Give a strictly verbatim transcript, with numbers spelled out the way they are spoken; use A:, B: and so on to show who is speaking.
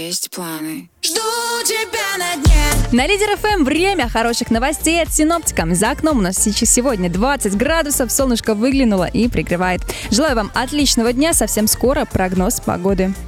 A: есть планы. Жду тебя на дне.
B: На Лидер эф эм время хороших новостей от синоптика. За окном у нас сейчас сегодня двадцать градусов, солнышко выглянуло и пригревает. Желаю вам отличного дня, совсем скоро прогноз погоды.